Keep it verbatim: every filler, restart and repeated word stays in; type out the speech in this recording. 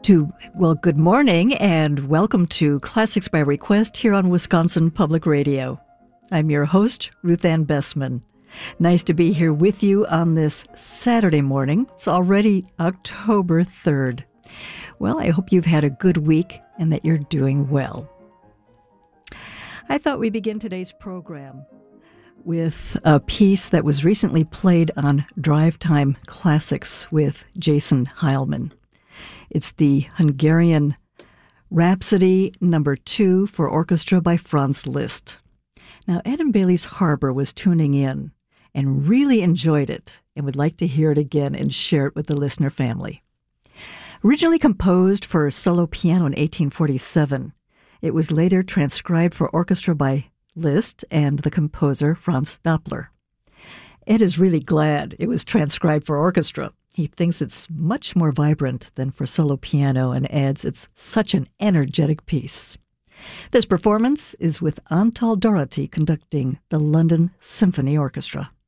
To well, good morning and welcome to Classics by Request here on Wisconsin Public Radio. I'm your host, Ruth Ann Bessman. Nice to be here with you on this Saturday morning. It's already October third. Well, I hope you've had a good week and that you're doing well. I thought we'd begin today's program with a piece that was recently played on Drive Time Classics with Jason Heilman. It's the Hungarian Rhapsody number two for orchestra by Franz Liszt. Now, Ed and Bailey's Harbor was tuning in and really enjoyed it and would like to hear it again and share it with the listener family. Originally composed for solo piano in eighteen forty-seven, it was later transcribed for orchestra by Liszt and the composer Franz Doppler. Ed is really glad it was transcribed for orchestra. He thinks it's much more vibrant than for solo piano and adds it's such an energetic piece. This performance is with Antal Doherty conducting the London Symphony Orchestra.